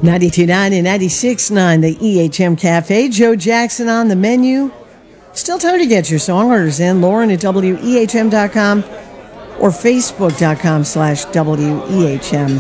92.9 and 96.9, the EHM Cafe. Joe Jackson on the menu. Still time to get your song orders in. Lauren at WEHM.com or Facebook.com/WEHM.